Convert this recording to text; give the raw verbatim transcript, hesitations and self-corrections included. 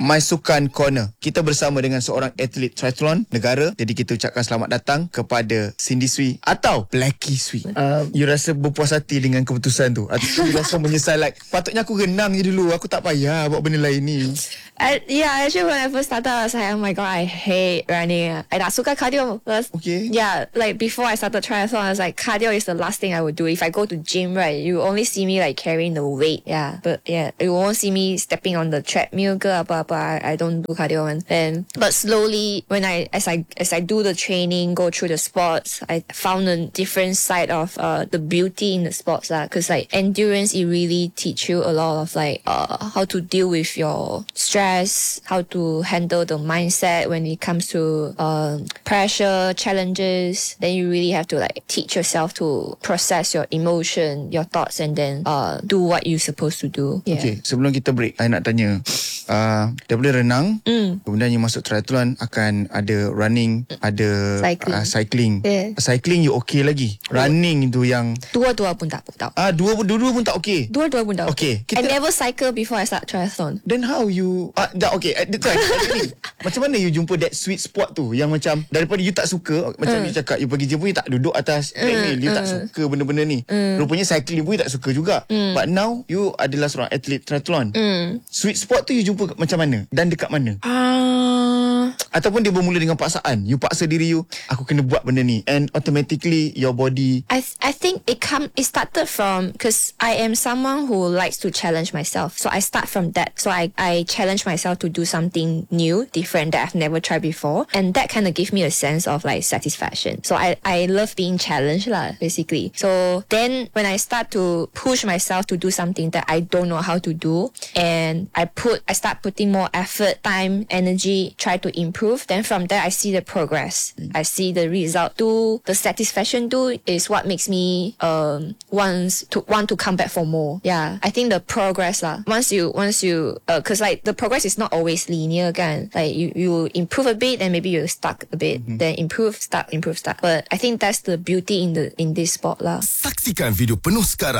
My Sukan Corner. Kita bersama dengan seorang atlet triathlon negara. Jadi kita ucapkan selamat datang kepada Cindy Sui atau Blackie Sui. Uh, you rasa berpuas hati dengan keputusan tu? Atau you rasa menyesal like, patutnya aku renang je dulu, aku tak payah buat benda lain ni? I, yeah, actually when I first started, I was like, oh my god, I hate running. I tak suka cardio. Okay. Yeah, like before I started triathlon, I was like, cardio is the last thing I would do. If I go to gym, right, you only see me like carrying the weight. Yeah, but yeah, you won't see me stepping on the treadmill ke apa-apa. I, I don't do cardio. And then, but slowly, when I as I as I do the training, go through the sports, I found a different side of uh the beauty in the sports lah. Cause like endurance, it really teach you a lot of like uh how to deal with your stress, how to handle the mindset when it comes to uh, pressure, challenges. Then you really have to like teach yourself to process your emotion, your thoughts, and then uh, do what you're supposed to do. Yeah. Okay, sebelum kita break, I nak tanya, uh, daripada renang, mm. kemudian you masuk triathlon, akan ada running, ada cycling. Uh, cycling. Yeah. Cycling you okay lagi. Running itu yang dua-dua pun tak, pun tak. Ah, dua dua-dua pun tak okay. Dua-dua pun tak. Okay. Kita... I never cycle before I start triathlon. Then how you ah, dah okay. Kan, macam mana you jumpa that sweet spot tu yang macam daripada you tak suka, macam mm. you cakap you pergi gym pun you tak duduk atas treadmill, mm. you mm. tak suka benda-benda ni. Mm. Rupanya cycling pun you tak suka juga. Mm. But now you adalah seorang atlet triathlon. Mm. Sweet spot tu you jumpa macam mana dan dekat mana? Uh... Ataupun dia bermula dengan paksaan. You paksa diri you, aku kena buat benda ni, and automatically your body. I th- I think it come it started from because I am someone who likes to challenge myself. So I start from that. So I I challenge myself to do something new, different that I've never tried before, and that kind of gives me a sense of like satisfaction. So I I love being challenged lah, basically. So then when I start to push myself to do something that I don't know how to do, and I put I start putting more effort, time, energy, try to improve. Then from there I see the progress. I see the result too. The satisfaction too is what makes me um wants to want to come back for more. Yeah, I think the progress lah. Once you once you uh, cause like the progress is not always linear kan. Like you you improve a bit and maybe you stuck a bit. Mm-hmm. Then improve, stuck, improve, stuck. But I think that's the beauty in the in this sport lah. Saksikan video penuh sekarang